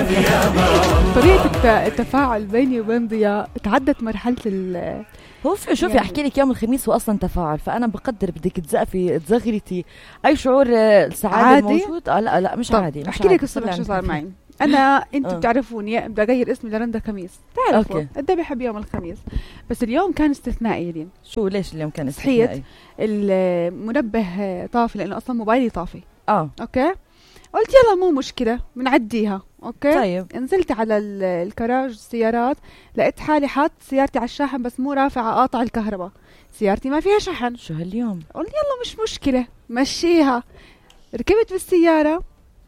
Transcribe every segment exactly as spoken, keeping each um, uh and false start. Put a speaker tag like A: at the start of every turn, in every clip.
A: طريقة التفاعل بيني وبين ضياء تعدت مرحلة ال
B: هو شوفي يعني احكي لك يوم الخميس هو اصلا تفاعل، فانا بقدر بدك تزقفي تزغرتي اي شعور سعاده موجود. اه لا لا مش عادي.
A: احكي لك الصبح شو صار معي. انا انتم بتعرفوني بدي اغير اسمي لرندا خميس، تعرفوا قد ايه بحب يوم الخميس، بس اليوم كان استثنائي لي.
B: شو ليش اليوم كان استثنائي؟
A: صحيت المنبه طافي لانه اصلا موبايلي طافي.
B: اه
A: اوكي قلت يلا مو مشكله بنعديها. اوكي
B: طيب
A: نزلت على الكراج السيارات، لقيت حالي حاط سيارتي على الشاحن بس مو رافعه قاطع الكهرباء، سيارتي ما فيها شحن.
B: شو هاليوم؟
A: قلت يلا مش مشكله مشيها. ركبت بالسياره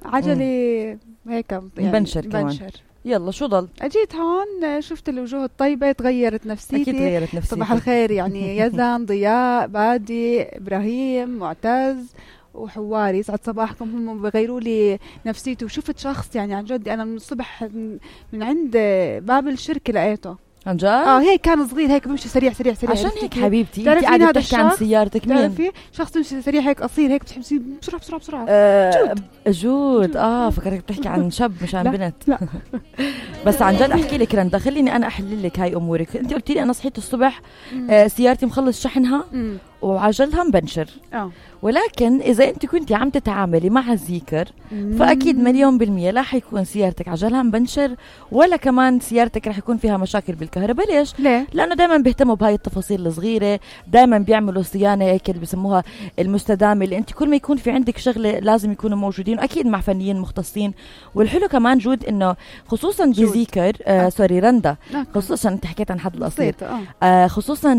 A: عجلي هيك يعني
B: بنشر كمان. يلا شو ضل؟
A: اجيت هون شفت الوجوه الطيبه، تغيرت نفسيتي.
B: اكيد تغيرت نفسيتي.
A: صباح الخير يعني يزن ضياء بادي ابراهيم معتز وحواري، سعد صباحكم. هم بغيروا لي نفسيتي، وشفت شخص يعني عن جد انا من الصبح من عند باب الشركه لقيته
B: عن جد.
A: اه هيك كان صغير هيك بمشي سريع سريع سريع.
B: عشان هيك حبيبتي انت قاعده تحكي عن سيارتك. مين؟
A: تعرفي شخص يمشي سريع هيك قصير هيك بتحسي بسرعه بسرعه بسرعه.
B: آه جود. جود اه فكرك بتحكي عن شاب مش عن
A: لا
B: بنت.
A: لا
B: بس عن جد احكي لك رندا، خليني انا احلل لك هاي امورك. انت قلتي لي انا صحيت الصبح آه سيارتي مخلص شحنها
A: مم.
B: وعجلها مبنشر.
A: اه
B: ولكن إذا أنت كنتي عم تتعاملي مع الزيكر فأكيد مليون بالمية لا حيكون سيارتك عجلها مبنشر ولا كمان سيارتك رح يكون فيها مشاكل بالكهرباء. ليش؟
A: ليه؟
B: لأنه دائما بيهتموا بهاي التفاصيل الصغيرة، دائما بيعملوا صيانة هيك اللي بسموها المستدامة، اللي أنت كل ما يكون في عندك شغلة لازم يكونوا موجودين، أكيد مع فنيين مختصين. والحلو كمان جود إنه خصوصا بزيكر آه, آه. سوري رندا آه. خصوصا أنت حكيت عن حد القصير
A: آه.
B: آه خصوصا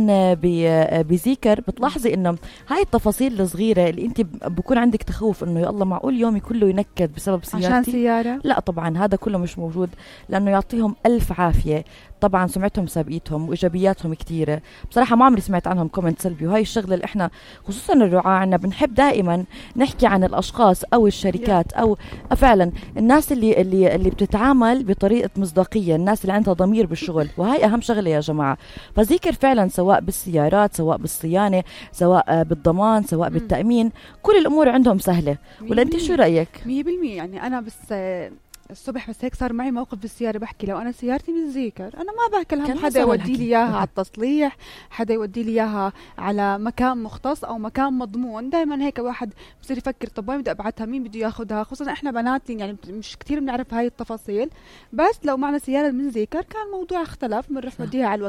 B: بزيكر بتلاحظي إنه هاي التفاصيل الصغيرة اللي انت بكون عندك تخوف انه يا الله معقول يومي كله ينكد بسبب سيارتي
A: عشان سيارة.
B: لا طبعا هذا كله مش موجود، لانه يعطيهم الف عافية. طبعا سمعتهم سابقتهم وايجابياتهم كثيره بصراحه، ما عمري سمعت عنهم كومنت سلبي. وهي الشغله اللي احنا خصوصا الرعاة عنا بنحب دائما نحكي عن الاشخاص او الشركات او فعلا الناس اللي اللي اللي بتتعامل بطريقه مصداقيه، الناس اللي عندها ضمير بالشغل، وهي اهم شغله يا جماعه. فذكر فعلا سواء بالسيارات سواء بالصيانه سواء بالضمان سواء م. بالتامين، كل الامور عندهم سهله. ولا انت شو رايك؟
A: مية بالمية. يعني انا بس الصبح بس هيك صار معي موقف بالسيارة، بحكي لو أنا سيارتي من زيكر أنا ما باكل هم حدا يودي لي إياها على التصليح، حدا يودي لي إياها على مكان مختص أو مكان مضمون. دائما هيك واحد بصير يفكر طب وين بدي أبعتها، مين بده ياخدها، خصوصا إحنا بنات يعني مش كتير بنعرف هاي التفاصيل. بس لو معنا سيارة من زيكر كان موضوع اختلف، بنروح نوديها على